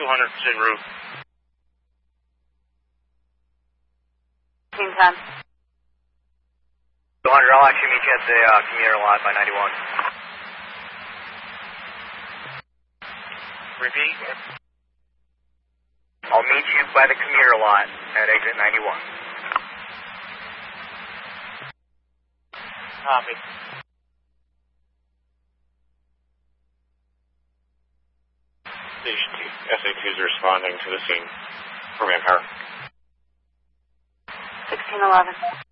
200 en route. 1510. 200, I'll actually meet you at the commuter lot by 91. Repeat. I'll meet you by the commuter lot at exit 91. Copy. Station 2, SA2 is responding to the scene for manpower. 1611.